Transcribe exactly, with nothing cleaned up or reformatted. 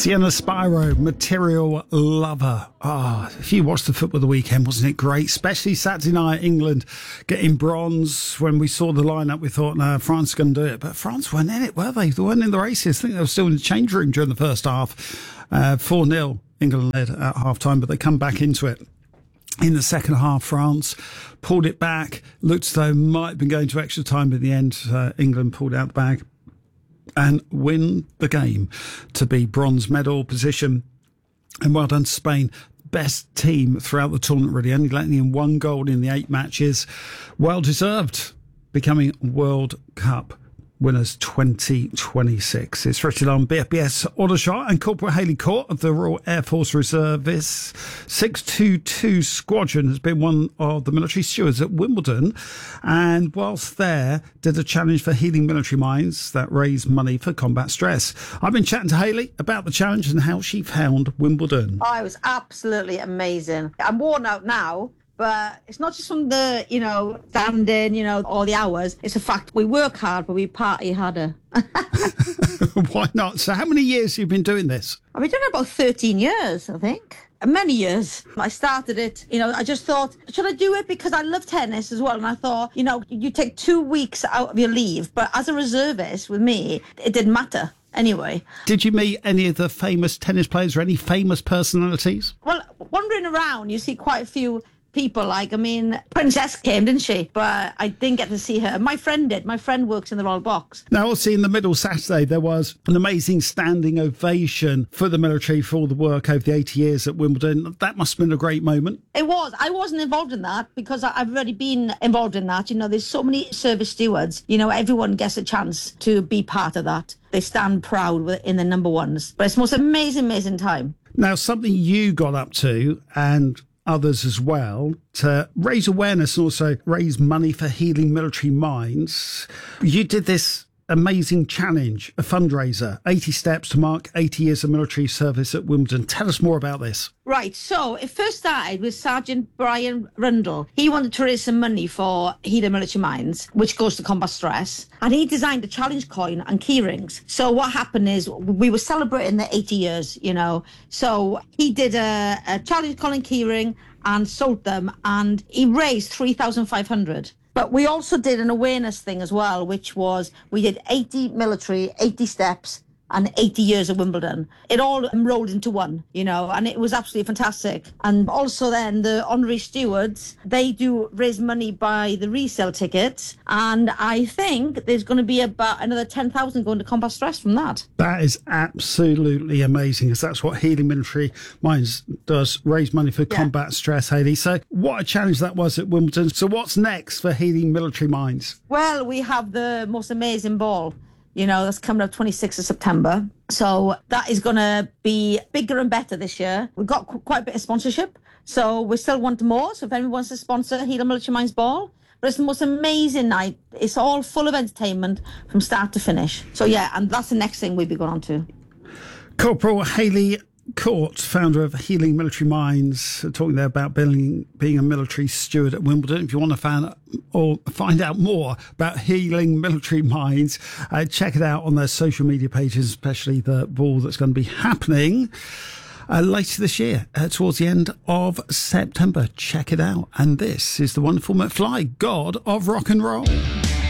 Sienna Spiro, Material Lover. Ah, oh, if you watched the football of the weekend, wasn't it great? Especially Saturday night, England getting bronze. When we saw the lineup, we thought, no, France is going to do it. But France weren't in it, were they? They weren't in the races. I think they were still in the change room during the first half. Uh, four nil, England led at half-time, but they come back into it. In the second half, France pulled it back. Looked as though might have been going to extra time, but in the end, uh, England pulled out the bag and win the game to be bronze medal position. And well done to Spain. Best team throughout the tournament, really. Only letting in one goal in the eight matches. Well deserved, becoming World Cup winners twenty twenty-six. It's Richard on B F B S Aldershot and Corporal Hayley Court of the Royal Air Force Reservists. six two two Squadron has been one of the military stewards at Wimbledon, and whilst there did a challenge for healing military minds that raised money for combat stress. I've been chatting to Hayley about the challenge and how she found Wimbledon. Oh, it was absolutely amazing. I'm worn out now. But it's not just from the, you know, standing, you know, all the hours. It's a fact we work hard, but we party harder. Why not? So how many years have you been doing this? I've been doing it about thirteen years, I think. Many years. I started it, you know, I just thought, should I do it? Because I love tennis as well. And I thought, you know, you take two weeks out of your leave. But as a reservist with me, it didn't matter. Anyway. Did you meet any of the famous tennis players or any famous personalities? Well, wandering around, you see quite a few people. Like, I mean, Princess came, didn't she? But I didn't get to see her. My friend did. My friend works in the Royal Box. Now, obviously, in the middle Saturday, there was an amazing standing ovation for the military for all the work over the eighty years at Wimbledon. That must have been a great moment. It was. I wasn't involved in that because I've already been involved in that. You know, there's so many service stewards. You know, everyone gets a chance to be part of that. They stand proud in the number ones. But it's the most amazing, amazing time. Now, something you got up to, and others as well, to raise awareness and also raise money for healing military minds. You did this amazing challenge, a fundraiser, eighty steps to mark eighty years of military service at Wimbledon. Tell us more about this. Right, so it first started with Sergeant Brian Rundle. He wanted to raise some money for healing military minds, which goes to combat stress. And he designed a challenge coin and key rings. So what happened is we were celebrating the eighty years, you know. So he did a, a challenge coin and key ring and sold them, and he raised three thousand five hundred. But we also did an awareness thing as well, which was we did eighty military, eighty steps, and eighty years of Wimbledon. It all rolled into one, you know, and it was absolutely fantastic. And also then the honorary stewards, they do raise money by the resale tickets. And I think there's going to be about another ten thousand going to combat stress from that. That is absolutely amazing, because that's what Healing Military Minds does, raise money for yeah. combat stress, Hayley. So what a challenge that was at Wimbledon. So what's next for Healing Military Minds? Well, we have the most amazing ball. You know, that's coming up twenty-sixth of September. So that is going to be bigger and better this year. We've got qu- quite a bit of sponsorship. So we still want more. So if anyone wants to sponsor Healing Military Minds Ball. But it's the most amazing night. It's all full of entertainment from start to finish. So yeah, and that's the next thing we'll be going on to. Corporal Hayley Court, founder of Healing Military Minds, talking there about being, being a military steward at Wimbledon. If you want to find or find out more about Healing Military Minds, uh, check it out on their social media pages, especially the ball that's going to be happening uh, later this year, uh, towards the end of September. Check it out. And this is the wonderful McFly, God of Rock and Roll.